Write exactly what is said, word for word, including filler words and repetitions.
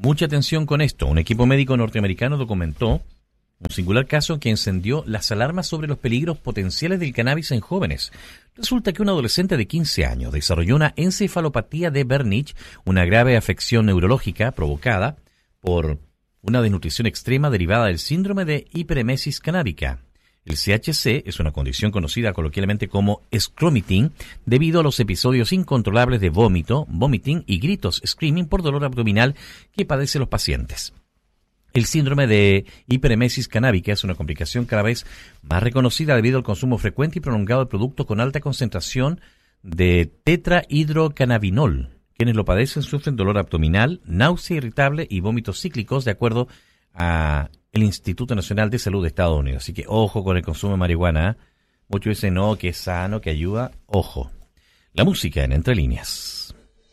Mucha atención con esto. Un equipo médico norteamericano documentó un singular caso que encendió las alarmas sobre los peligros potenciales del cannabis en jóvenes. Resulta que un adolescente de quince años desarrolló una encefalopatía de Wernicke, una grave afección neurológica provocada por una desnutrición extrema derivada del síndrome de hiperemesis canábica. El C H C es una condición conocida coloquialmente como scromiting debido a los episodios incontrolables de vómito, vomiting y gritos, screaming por dolor abdominal que padecen los pacientes. El síndrome de hiperemesis canábica es una complicación cada vez más reconocida debido al consumo frecuente y prolongado de productos con alta concentración de tetrahidrocannabinol. Quienes lo padecen sufren dolor abdominal, náusea irritable y vómitos cíclicos, de acuerdo a el Instituto Nacional de Salud de Estados Unidos. Así que ojo con el consumo de marihuana. Muchos dicen no, que es sano, que ayuda. Ojo. La música en Entre Líneas.